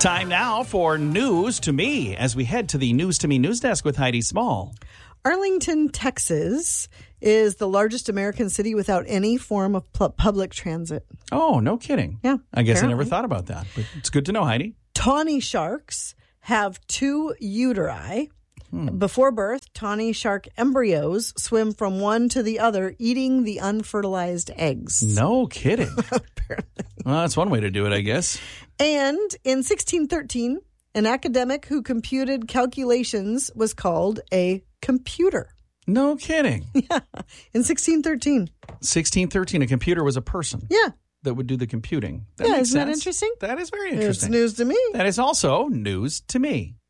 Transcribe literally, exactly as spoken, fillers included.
Time now for News to Me as we head to the News to Me news desk with Heidi Small. Arlington, Texas is the largest American city without any form of pu- public transit. Oh, no kidding. Yeah. I guess apparently. I never thought about that, but it's good to know, Heidi. Tawny sharks have two uteri. Hmm. Before birth, tawny shark embryos swim from one to the other, eating the unfertilized eggs. No kidding. Apparently. Well, that's one way to do it, I guess. And in sixteen thirteen, an academic who computed calculations was called a computer. No kidding. Yeah, in sixteen thirteen. sixteen thirteen, a computer was a person Yeah. that would do the computing. That Yeah, makes isn't that sense. interesting? That is very It's interesting. news to me. That is also news to me.